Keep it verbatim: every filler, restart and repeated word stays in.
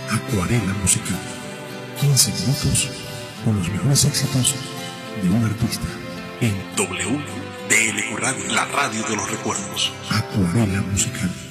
Acuarela Musical. quince minutos con los mejores éxitos de un artista. En W D L U Radio, la radio de los recuerdos. Acuarela Musical.